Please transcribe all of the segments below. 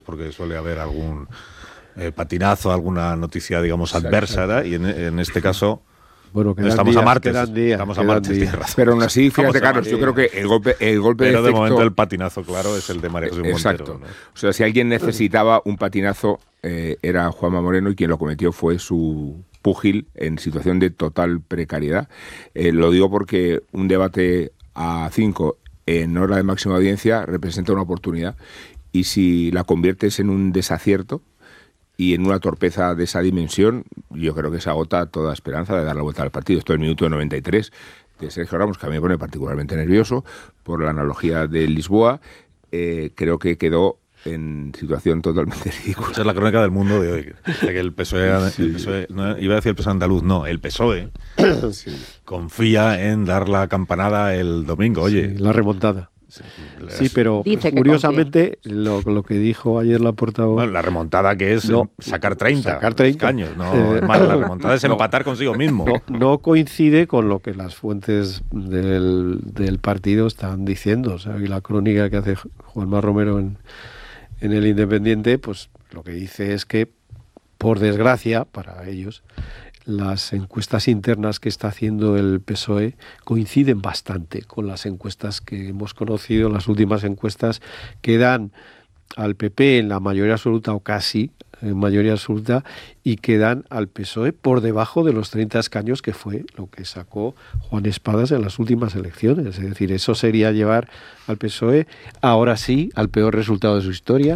porque suele haber algún patinazo, alguna noticia, digamos, adversa, ¿verdad? Y en este caso... Bueno, estamos a martes. Estamos a martes. Pero aún así, fíjate, Carlos, yo creo que el golpe pero de efecto... de momento el patinazo, claro, es el de María José Exacto. Montero, ¿no? O sea, si alguien necesitaba un patinazo, era Juanma Moreno, y quien lo cometió fue su púgil en situación de total precariedad. Lo digo porque un debate a 5 en hora de máxima audiencia representa una oportunidad, y si la conviertes en un desacierto y en una torpeza de esa dimensión, yo creo que se agota toda esperanza de dar la vuelta al partido. Esto es el minuto 93 de Sergio Ramos, que a mí me pone particularmente nervioso por la analogía de Lisboa. Creo que quedó en situación totalmente ridícula. Esa es la crónica del mundo de hoy. De que el PSOE, no, iba a decir el PSOE andaluz, no, el PSOE sí, confía en dar la campanada el domingo. Oye, sí, la remontada. Sí, pero curiosamente lo que dijo ayer la portavoz... Bueno, la remontada que es sacar 30 escaños. No, es más, la remontada es empatar consigo mismo. No coincide con lo que las fuentes del partido están diciendo. O sea, y la crónica que hace Juanma Romero en El Independiente, pues lo que dice es que, por desgracia para ellos, las encuestas internas que está haciendo el PSOE coinciden bastante con las encuestas que hemos conocido, las últimas encuestas que dan al PP en la mayoría absoluta o casi en mayoría absoluta, y que dan al PSOE por debajo de los 30 escaños, que fue lo que sacó Juan Espadas en las últimas elecciones. Es decir, eso sería llevar al PSOE, ahora sí, al peor resultado de su historia.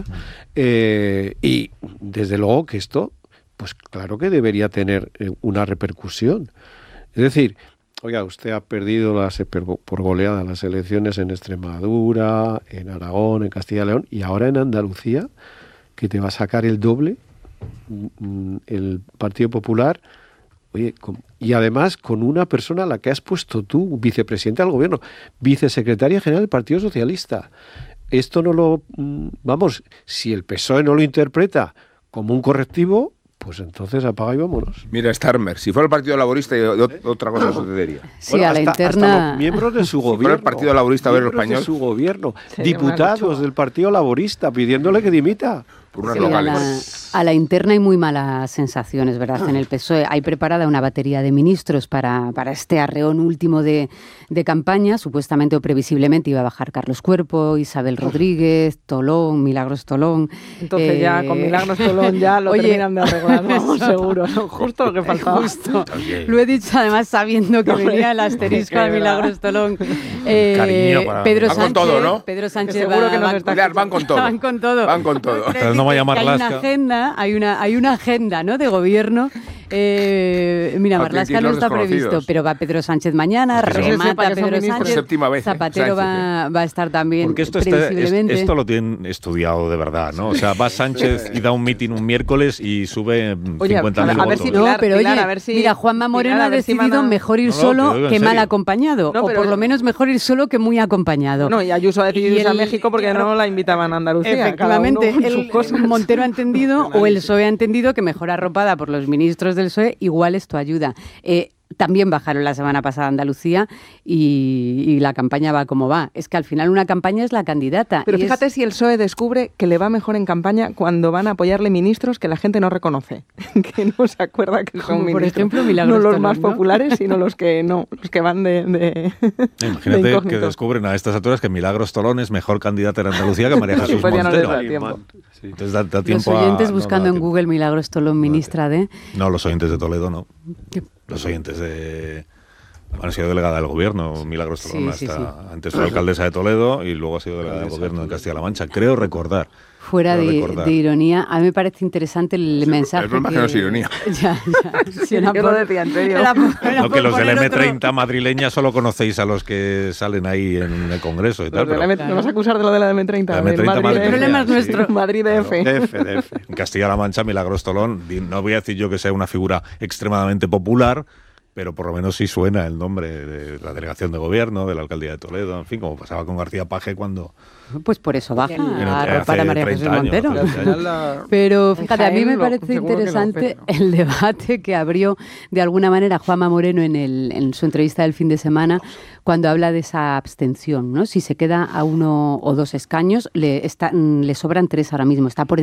Y desde luego que esto, pues claro que debería tener una repercusión. Es decir, oiga, usted ha perdido por goleada las elecciones en Extremadura, en Aragón, en Castilla y León, y ahora en Andalucía, que te va a sacar el doble el Partido Popular, oye, y además con una persona a la que has puesto tú, vicepresidenta del gobierno, vicesecretaria general del Partido Socialista. Esto no lo... Vamos, si el PSOE no lo interpreta como un correctivo, pues entonces apaga y vámonos. Mira, Starmer, si fuera el Partido Laborista, otra cosa sucedería. Sí, bueno, a la interna... Hasta los miembros de su gobierno. Si fuera el Partido Laborista Obrero Español. De su gobierno, diputados del Partido Laborista pidiéndole que dimita. Por unas locales. A la interna hay muy malas sensaciones, ¿verdad? En el PSOE hay preparada una batería de ministros para este arreón último de campaña. Supuestamente o previsiblemente iba a bajar Carlos Cuerpo, Isabel Rodríguez, Tolón, Milagros Tolón. Entonces ya con Milagros Tolón ya lo terminan de arreglar, vamos, seguro, ¿no? Justo lo que faltaba. Justo. Lo he dicho además sabiendo que venía el asterisco de Milagros Tolón. Cariño para... Pedro van Sánchez, con todo, ¿no? Pedro Sánchez seguro que nos está... Van con todo. Van con todo. Van con todo. Pero no vaya a Marlaska. Hay una agenda, ¿no?, de gobierno. Mira, Marlaska no está previsto, pero va Pedro Sánchez mañana, remata Pedro Sánchez. Séptima vez, Zapatero va a estar también. Porque esto lo tienen estudiado de verdad, ¿no? O sea, va Sánchez y da un mitin un miércoles y sube 50.000 votos. Mira, Juanma Moreno ha decidido mejor ir solo que mal acompañado, o por lo menos mejor ir solo que muy acompañado. No, y Ayuso ha decidido irse a México porque no la invitaban a Andalucía. Efectivamente, Montero ha entendido, o el PSOE ha entendido, que mejor arropada por los ministros del PSOE, igual esto ayuda. También bajaron la semana pasada a Andalucía y la campaña va como va. Es que al final una campaña es la candidata. Pero fíjate si el PSOE descubre que le va mejor en campaña cuando van a apoyarle ministros que la gente no reconoce, que no se acuerda que son ministros. Por ejemplo, Milagros no los Tolón, más populares, sino los que van de Imagínate que descubren a estas alturas que Milagros Tolón es mejor candidata en Andalucía que María Jesús Montero. No les da tiempo. Sí. Entonces da tiempo los oyentes buscando en Google Milagros Tolón, ministra de... No, los oyentes de Toledo no. Los oyentes de... Han sido delegada del gobierno, Milagros Tolón. Antes fue alcaldesa de Toledo y luego ha sido delegada del gobierno de Castilla-La Mancha. Creo recordar. Fuera de ironía, a mí me parece interesante el mensaje. El problema es que no es ironía. Yo lo decía en serio. No, que los del M30 madrileña solo conocéis a los que salen ahí en el Congreso y tal. ¿Me vas a acusar de lo de la M30? La M30 el problema es nuestro. Madrid DF. En Castilla-La Mancha, Milagros Tolón, no voy a decir yo que sea una figura extremadamente popular, pero por lo menos sí suena el nombre de la delegación de gobierno, de la alcaldía de Toledo, en fin, como pasaba con García Paje cuando... Pues por eso baja para María Jesús Montero. Pero fíjate, a mí me parece interesante el debate que abrió de alguna manera Juanma Moreno en su entrevista del fin de semana, cuando habla de esa abstención, ¿no? Si se queda a 1 o 2 escaños, le sobran 3 ahora mismo, está por